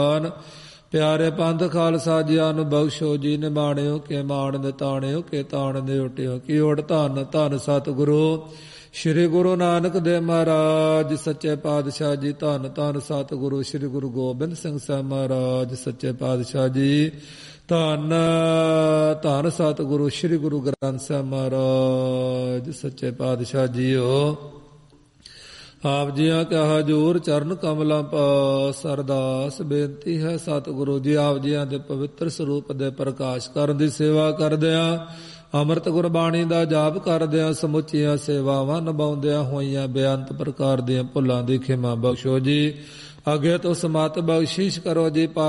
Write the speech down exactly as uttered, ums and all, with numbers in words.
ਪਿਆਰੇ ਪੰਥ ਖਾਲਸਾ ਜੀਆਂ ਨੂੰ ਬਖਸ਼ੋ ਜੀ, ਨਿਮਾਣਿਓ ਕੇ ਮਾਣ ਤਾਣਿਓ ਕੇ ਤਾਣ ਦੇ ਉਟਿਓ ਕੀ ਓਟ ਧੰਨ ਧੰਨ ਸਤਿਗੁਰੂ ਸ਼੍ਰੀ ਗੁਰੂ ਨਾਨਕ ਦੇਵ ਮਹਾਰਾਜ ਸੱਚੇ ਪਾਤਸ਼ਾਹ ਜੀ। ਧੰਨ ਧੰਨ ਸਤਿਗੁਰੂ ਸ਼੍ਰੀ ਗੁਰੂ ਗੋਬਿੰਦ ਸਿੰਘ ਸਾਹਿਬ ਮਹਾਰਾਜ ਸੱਚੇ ਪਾਤਸ਼ਾਹ ਜੀ। ਧੰਨ ਧੰਨ ਸਤਿਗੁਰੂ ਸ਼੍ਰੀ ਗੁਰੂ ਗ੍ਰੰਥ ਸਾਹਿਬ ਮਹਾਰਾਜ ਸੱਚੇ ਪਾਤਸ਼ਾਹ ਜੀਓ। ਆਪ ਜੀਆਂ ਕਾ ਹਜੂਰ ਚਰਨ ਕਮਲਾਂ ਪਾਸ ਅਰਦਾਸ ਬੇਨਤੀ ਹੈ ਸਤਿਗੁਰੂ ਜੀ, ਆਪ ਜੀਆਂ ਦੇ ਪਵਿੱਤਰ ਸਰੂਪ ਦੇ ਪ੍ਰਕਾਸ਼ ਕਰਨ ਦੀ ਸੇਵਾ ਕਰਦਿਆਂ, ਅੰਮ੍ਰਿਤ ਗੁਰਬਾਣੀ ਦਾ ਜਾਪ ਕਰਦਿਆਂ, ਸਮੁੱਚੀਆਂ ਸੇਵਾਵਾਂ ਨਿਭਾਉਂਦਿਆਂ ਹੋਈਆਂ ਬੇਅੰਤ ਪ੍ਰਕਾਰ ਦੀਆਂ ਭੁੱਲਾਂ ਦੀ ਖਿਮਾ ਬਖਸ਼ੋ ਜੀ। ਅੱਗੇ ਤੋਂ ਸਮਤ ਬਖਸ਼ਿਸ਼ ਕਰੋ ਜੀ।